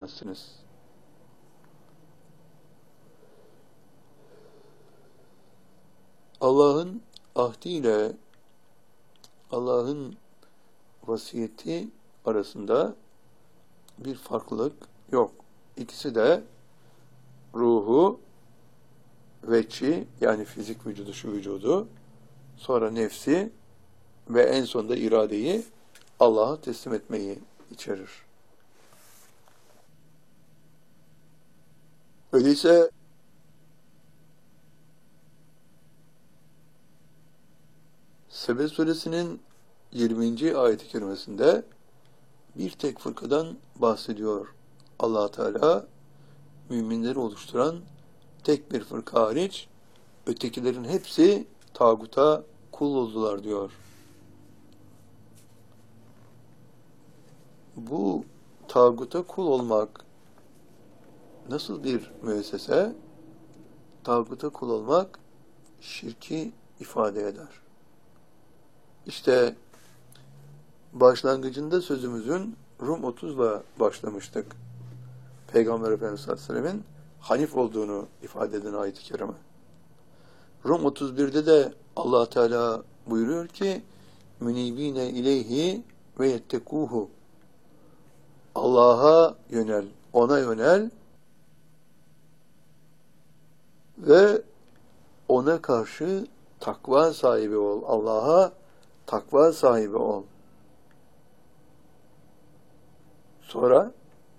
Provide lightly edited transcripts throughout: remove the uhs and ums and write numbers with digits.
edemezsiniz. Allah'ın ahdiyle Allah'ın vasiyeti arasında bir farklılık yok. İkisi de ruhu, veçi yani fizik vücudu, şu vücudu, sonra nefsi ve en sonunda iradeyi Allah'a teslim etmeyi içerir. Öyleyse Sebe suresinin 20. ayet-i kerimesinde bir tek fırkadan bahsediyor Allah Teala. Müminleri oluşturan tek bir fırka hariç ötekilerin hepsi tağuta kul oldular diyor. Bu tağuta kul olmak nasıl bir müessese? Tağuta kul olmak şirki ifade eder. İşte başlangıcında sözümüzün Rum 30'la başlamıştık. Peygamber Efendimiz sallallahu aleyhi ve sellemin Hanif olduğunu ifade eden ayet-i kerime. Rum 31'de de Allah Teala buyuruyor ki münibine ileyhi ve yettekuhu. Allah'a yönel, ona yönel ve ona karşı takva sahibi ol. Allah'a takva sahibi ol. Sonra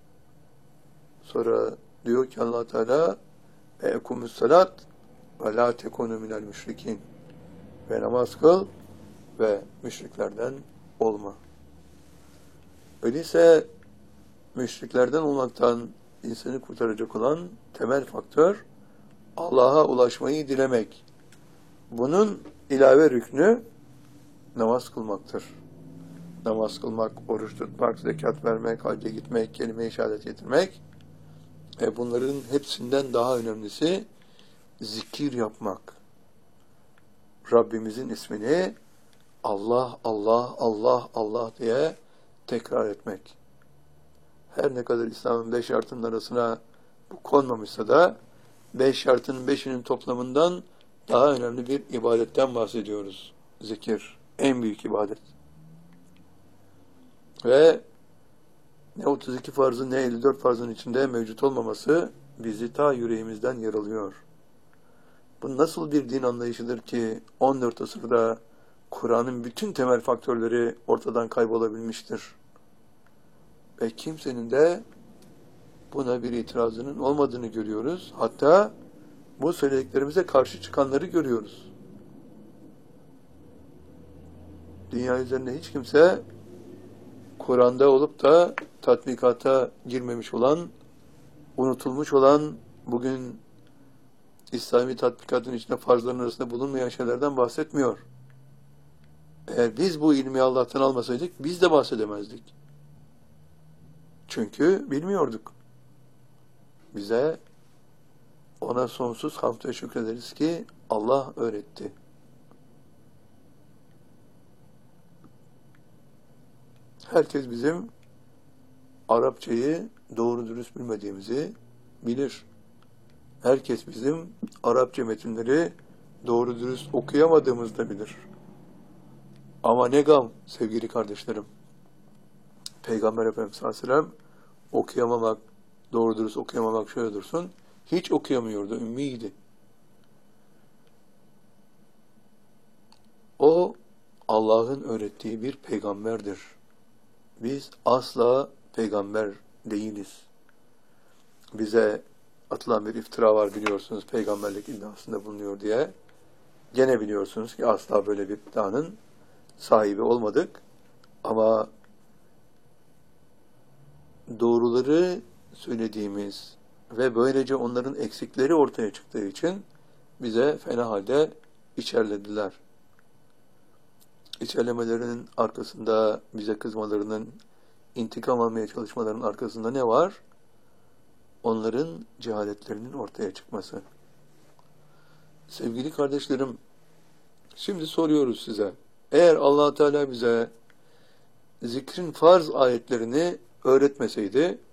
diyor ki Allah Teala ekumus salat ve la tekunu minel müşrikin. Ve namaz kıl ve müşriklerden olma. Öyleyse müşriklerden olmaktan insanı kurtaracak olan temel faktör Allah'a ulaşmayı dilemek. Bunun ilave rüknü namaz kılmaktır. Namaz kılmak, oruç tutmak, zekat vermek, hacca gitmek, kelime-i şehadet getirmek. Bunların hepsinden daha önemlisi zikir yapmak. Rabbimizin ismini Allah, Allah, Allah, Allah diye tekrar etmek. Her ne kadar İslam'ın 5 şartının arasına bu konmamışsa da 5 şartın 5'inin toplamından daha önemli bir ibadetten bahsediyoruz. Zikir, en büyük ibadet. Ve ne 32 farzın ne 54 farzın içinde mevcut olmaması bizi ta yüreğimizden yaralıyor. Bu nasıl bir din anlayışıdır ki 14 asırda Kur'an'ın bütün temel faktörleri ortadan kaybolabilmiştir. Ve kimsenin de buna bir itirazının olmadığını görüyoruz. Hatta bu söylediklerimize karşı çıkanları görüyoruz. Dünya üzerinde hiç kimse Kur'an'da olup da tatbikata girmemiş olan, unutulmuş olan, bugün İslami tatbikatın içinde farzların arasında bulunmayan şeylerden bahsetmiyor. Eğer biz bu ilmi Allah'tan almasaydık biz de bahsedemezdik. Çünkü bilmiyorduk. Bize ona sonsuz hamd ve şükrederiz ki Allah öğretti. Herkes bizim Arapçayı doğru dürüst bilmediğimizi bilir. Herkes bizim Arapça metinleri doğru dürüst okuyamadığımızı da bilir. Ama ne gam sevgili kardeşlerim. Peygamber Efendimiz sallallahu aleyhi ve sellem okuyamamak, doğru dürüst okuyamamak şöyle dursun. Hiç okuyamıyordu, ümmiydi. O Allah'ın öğrettiği bir peygamberdir. Biz asla peygamber değiliz. Bize atılan bir iftira var biliyorsunuz peygamberlik iddiasında bulunuyor diye. Gene biliyorsunuz ki asla böyle bir iddianın sahibi olmadık. Ama doğruları söylediğimiz ve böylece onların eksikleri ortaya çıktığı için bize fena halde içerlediler. İçerlemelerinin arkasında, bize kızmalarının, intikam almaya çalışmalarının arkasında ne var? Onların cehaletlerinin ortaya çıkması. Sevgili kardeşlerim, şimdi soruyoruz size. Eğer Allah Teala bize zikrin farz ayetlerini öğretmeseydi,